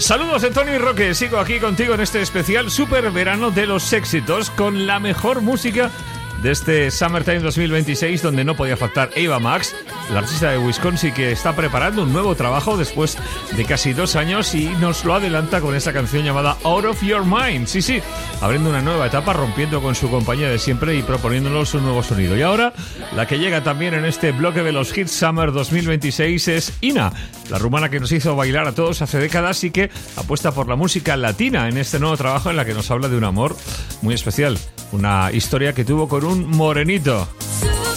Saludos de Tony Roque, sigo aquí contigo en este especial super verano de los éxitos con la mejor música de este Summertime 2026, donde no podía faltar Ava Max, la artista de Wisconsin que está preparando un nuevo trabajo después de casi 2 años y nos lo adelanta con esta canción llamada Out of Your Mind. Sí, abriendo una nueva etapa, rompiendo con su compañía de siempre y proponiéndonos un nuevo sonido. Y ahora, la que llega también en este bloque de los Hits Summer 2026 es Ina, la rumana que nos hizo bailar a todos hace décadas y que apuesta por la música latina en este nuevo trabajo en la que nos habla de un amor muy especial. Una historia que tuvo con un morenito.